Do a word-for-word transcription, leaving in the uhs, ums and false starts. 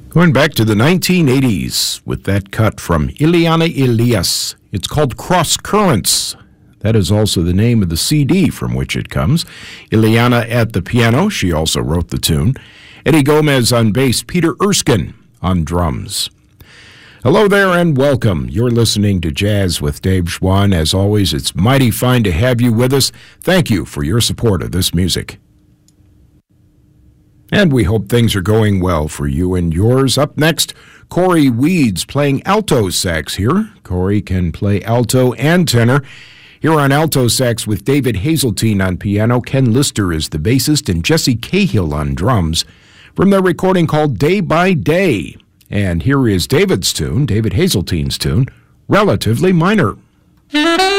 Going back to the nineteen eighties with that cut from Ileana Elias. It's called Cross Currents. That is also the name of the C D from which it comes. Ileana at the piano, she also wrote the tune. Eddie Gomez on bass, Peter Erskine on drums. Hello there and welcome. You're listening to Jazz with Dave Schwann. As always, it's mighty fine to have you with us. Thank you for your support of this music. And we hope things are going well for you and yours. Up next, Corey Weeds playing alto sax here. Corey can play alto and tenor. Here on alto sax with David Hazeltine on piano, Ken Lister is the bassist, and Jesse Cahill on drums from their recording called Day by Day. And here is David's tune, David Hazeltine's tune, Relatively Minor.